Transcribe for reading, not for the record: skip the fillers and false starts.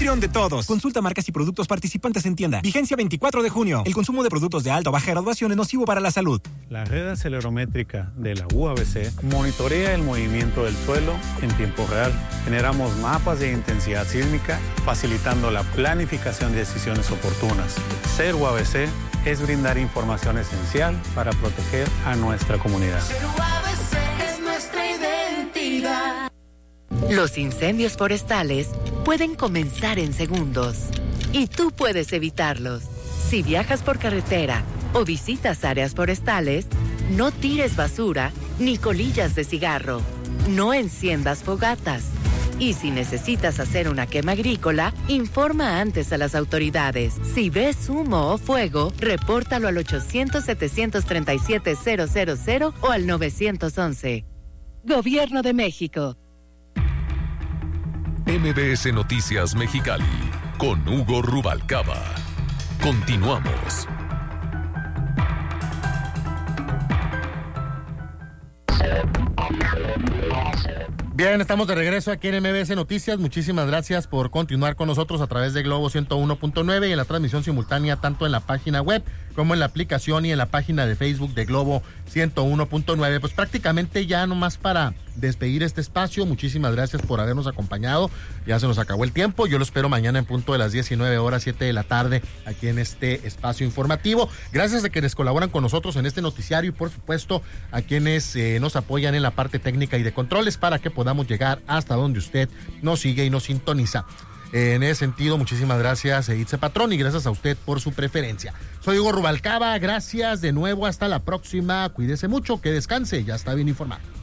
Elección de todos. Consulta marcas y productos participantes en tienda. Vigencia 24 de junio. El consumo de productos de alta o baja graduación es nocivo para la salud. La red acelerométrica de la UABC monitorea el movimiento del suelo en tiempo real. Generamos mapas de intensidad sísmica, facilitando la planificación de decisiones oportunas. Ser UABC es brindar información esencial para proteger a nuestra comunidad. Ser UABC es nuestra identidad. Los incendios forestales pueden comenzar en segundos y tú puedes evitarlos. Si viajas por carretera o visitas áreas forestales, no tires basura ni colillas de cigarro. No enciendas fogatas. Y si necesitas hacer una quema agrícola, informa antes a las autoridades. Si ves humo o fuego, repórtalo al 800-737-000 o al 911. Gobierno de México. MBS Noticias Mexicali, con Hugo Rubalcaba. Continuamos. Bien, estamos de regreso aquí en MBS Noticias. Muchísimas gracias por continuar con nosotros a través de Globo 101.9 y en la transmisión simultánea tanto en la página web como en la aplicación y en la página de Facebook de Globo 101.9. Pues prácticamente ya nomás para despedir este espacio. Muchísimas gracias por habernos acompañado. Ya se nos acabó el tiempo. Yo lo espero mañana en punto de las 19 horas, 7 de la tarde, aquí en este espacio informativo. Gracias a quienes colaboran con nosotros en este noticiario y por supuesto a quienes nos apoyan en la parte técnica y de controles para que podamos llegar hasta donde usted nos sigue y nos sintoniza. En ese sentido, muchísimas gracias, Itze Patrón, y gracias a usted por su preferencia. Soy Hugo Rubalcaba, gracias de nuevo, hasta la próxima. Cuídese mucho, que descanse, ya está bien informado.